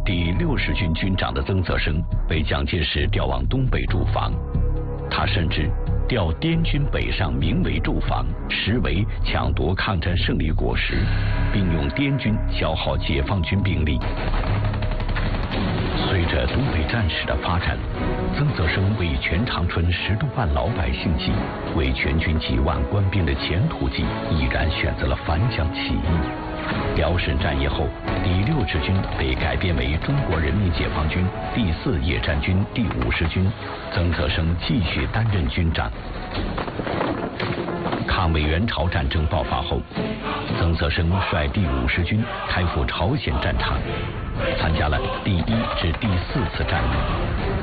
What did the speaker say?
第60军军长的曾泽生被蒋介石调往东北驻防，他深知调滇军北上名为驻防，实为抢夺抗战胜利果实，并用滇军消耗解放军兵力。随着东北战事的发展，曾泽生为全长春10多万老百姓计，为全军几万官兵的前途计，毅然选择了反蒋起义。辽沈战役后，第6支军被改编为中国人民解放军第4野战军第50军，曾泽生继续担任军长。抗美援朝战争爆发后，曾泽生率第50军开赴朝鲜战场，参加了第1至第4次战役。